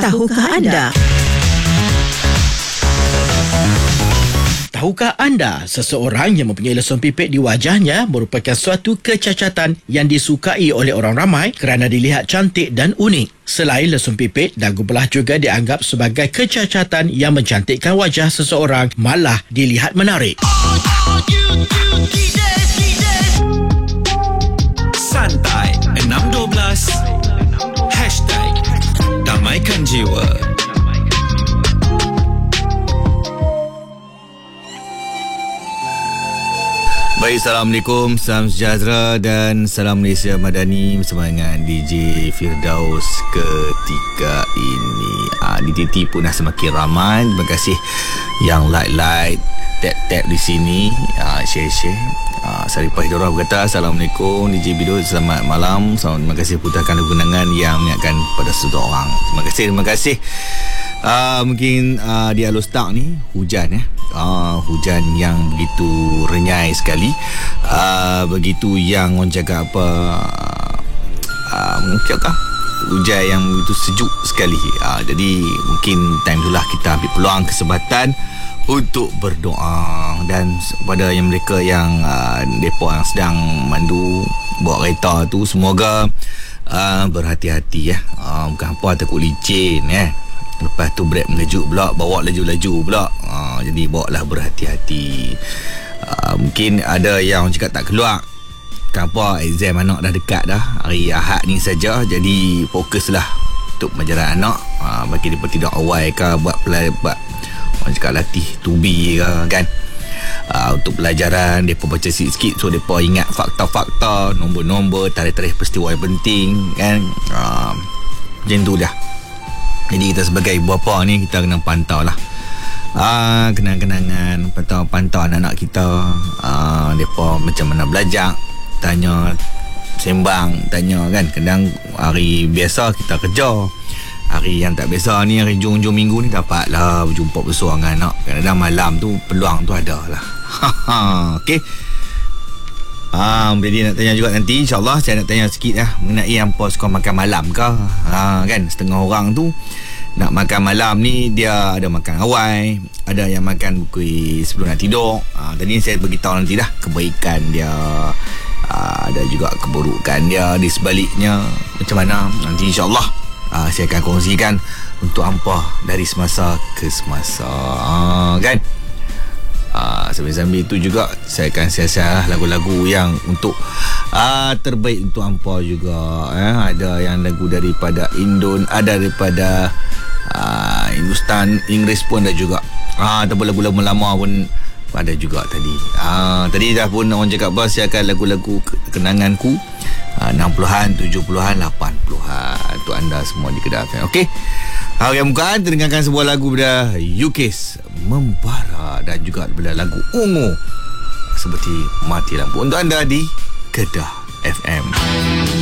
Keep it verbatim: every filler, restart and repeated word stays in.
Tahukah anda? Tahukah anda, seseorang yang mempunyai lesung pipit di wajahnya merupakan suatu kecacatan yang disukai oleh orang ramai kerana dilihat cantik dan unik. Selain lesung pipit, dagu belah juga dianggap sebagai kecacatan yang mencantikkan wajah seseorang, malah dilihat menarik. Santai enam dua belas Hashtag Damaikan Jiwa. Baik, Assalamualaikum, salam sejahtera dan salam Malaysia Madani bersama dengan D J Firdaus ketika ini. Ah, D T T pun dah semakin ramai. Terima kasih yang like-like, tap-tap di sini, ah, share-share. Ah, Saripah Hidorah berkata, Assalamualaikum D J Bidul, selamat malam. Selamat, terima kasih putahkan kegunangan yang mengingatkan pada satu orang. Terima kasih, terima kasih. Uh, mungkin uh, di Alostak ni hujan ya. Uh, hujan yang begitu renyai sekali. Uh, begitu yang orang cakap apa uh, mungkin kan hujan yang begitu sejuk sekali. Uh, jadi mungkin time itulah kita ambil peluang kesempatan untuk berdoa. Dan kepada yang mereka yang uh, depa yang sedang mandu bawa kereta tu, semoga uh, berhati-hati ya. Uh, bukan apa takut licin ya. Lepas tu brek mengejut pula, bawa laju-laju pula. Ha, jadi bawa lah berhati-hati. Ha, mungkin ada yang cakap tak keluar. Kenapa? Exam anak dah dekat dah. Hari Ahad ni saja. Jadi fokuslah untuk pengajaran anak. Ha, bagi dia tidur awal ke, buat pelaj- buat orang cakap latih tubi ke kan. Ha, untuk pelajaran mereka baca sikit-sikit, so mereka ingat fakta-fakta, nombor-nombor, tarikh-tarikh peristiwa yang penting kan. Ha, macam tu dah. Jadi kita sebagai ibu bapa ni, kita kena pantau lah ah, kenang-kenangan, pantau-pantau anak-anak kita, ah, mereka macam mana belajar, tanya, sembang, tanya kan. Kadang hari biasa kita kerja, hari yang tak biasa ni, hari hujung-hujung minggu ni dapatlah berjumpa bersua dengan anak. Kadang-kadang malam tu peluang tu ada lah. Okey. Ah, jadi nak tanya juga nanti, insyaAllah saya nak tanya sikit lah mengenai hampa suka makan malam ke. Ah, kan setengah orang tu nak makan malam ni, dia ada makan awal, ada yang makan pukul sebelum nak tidur. Ah, tadi saya beritahu nanti dah kebaikan dia, ah, ada juga keburukan dia di sebaliknya. Macam mana nanti insyaAllah ah, saya akan kongsikan untuk hampa dari semasa ke semasa. Ah, kan. Uh, sambil-sambil itu juga saya akan siasat lagu-lagu yang untuk uh, terbaik untuk hampa juga eh. Ada yang lagu daripada Indon, ada daripada uh, Hindustan, Inggeris pun ada juga. uh, Ataupun lagu-lagu lama pun ada juga tadi. uh, Tadi dah pun orang cakap apa, saya akan lagu-lagu kenanganku uh, enam puluhan, tujuh puluhan, lapan puluhan untuk anda semua di Kedah F M. Okey, hari yang bukan terdengarkan sebuah lagu daripada U K S Membara dan juga daripada lagu Ungu seperti Mati Lampu untuk anda di Kedah F M.